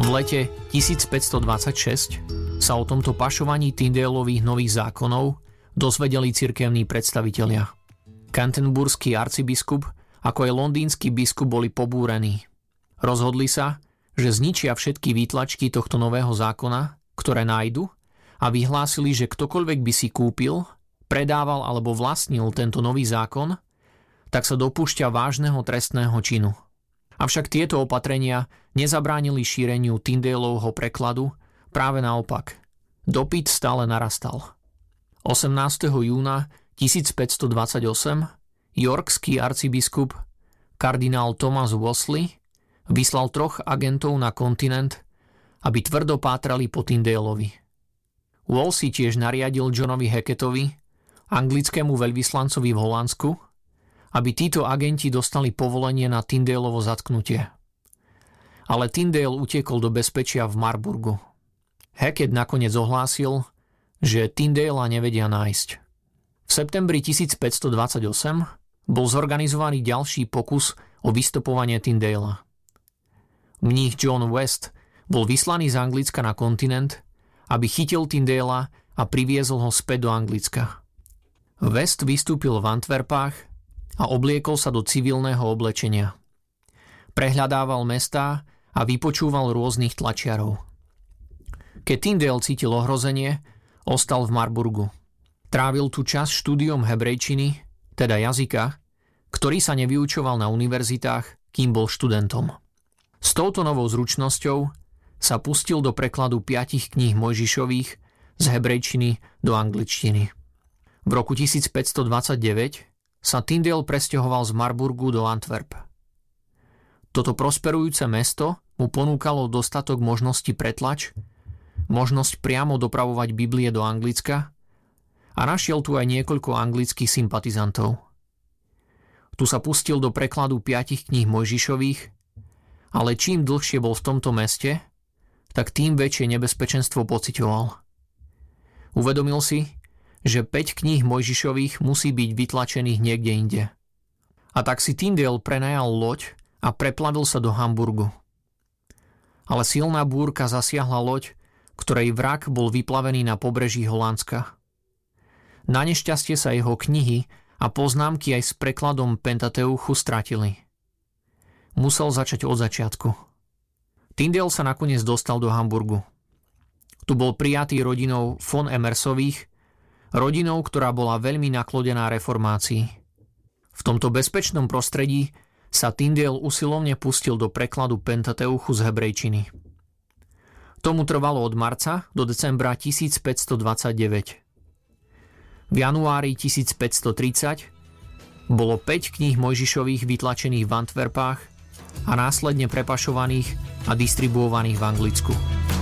V lete 1526 sa o tomto pašovaní Tyndaleových nových zákonov dozvedeli cirkevní predstavitelia. Canterburyský arcibiskup ako aj londýnsky biskup boli pobúrení. Rozhodli sa, že zničia všetky výtlačky tohto nového zákona, ktoré nájdu, a vyhlásili, že ktokoľvek by si kúpil, predával alebo vlastnil tento nový zákon, tak sa dopúšťa vážneho trestného činu. Avšak tieto opatrenia nezabránili šíreniu Tyndaleovho prekladu, práve naopak. Dopyt stále narastal. 18. júna 1528 yorkský arcibiskup kardinál Thomas Wolsey vyslal 3 agentov na kontinent, aby tvrdo pátrali po Tyndaleovi. Wolsey tiež nariadil Johnovi Hackettovi, anglickému veľvyslancovi v Holandsku, aby títo agenti dostali povolenie na Tyndaleovo zatknutie. Ale Tyndale utiekol do bezpečia v Marburgu. Hackett nakoniec ohlásil, že Tyndalea nevedia nájsť. V septembri 1528 bol zorganizovaný ďalší pokus o vystopovanie Tyndalea. Mních John West bol vyslaný z Anglicka na kontinent, aby chytil Tyndalea a priviezol ho späť do Anglicka. West vystúpil v Antwerpách a obliekol sa do civilného oblečenia. Prehľadával mestá a vypočúval rôznych tlačiarov. Keď Tyndale cítil ohrozenie, ostal v Marburgu. Trávil tu čas štúdiom hebrejčiny, teda jazyka, ktorý sa nevyučoval na univerzitách, kým bol študentom. S touto novou zručnosťou sa pustil do prekladu 5 kníh Mojžišových z hebrejčiny do angličtiny. V roku 1529 sa Tyndale presťahoval z Marburgu do Antwerp. Toto prosperujúce mesto mu ponúkalo dostatok možností pretlač, možnosť priamo dopravovať Biblie do Anglicka a našiel tu aj niekoľko anglických sympatizantov. Tu sa pustil do prekladu 5 kníh Mojžišových, ale čím dlhšie bol v tomto meste, tak tým väčšie nebezpečenstvo pociťoval. Uvedomil si, že 5 kníh Mojžišových musí byť vytlačených niekde inde. A tak si Tyndale prenajal loď a preplavil sa do Hamburgu. Ale silná búrka zasiahla loď, ktorej vrak bol vyplavený na pobreží Holandska. Na nešťastie sa jeho knihy a poznámky aj s prekladom Pentateuchu stratili. Musel začať od začiatku. Tyndale sa nakoniec dostal do Hamburgu. Tu bol prijatý rodinou von Emersových, rodinou, ktorá bola veľmi naklonená reformácii. V tomto bezpečnom prostredí sa Tyndale usilovne pustil do prekladu Pentateuchu z hebrejčiny. Tomu trvalo od marca do decembra 1529. V januári 1530 bolo 5 kníh Mojžišových vytlačených v Antwerpách a následne prepašovaných a distribuovaných v Anglicku.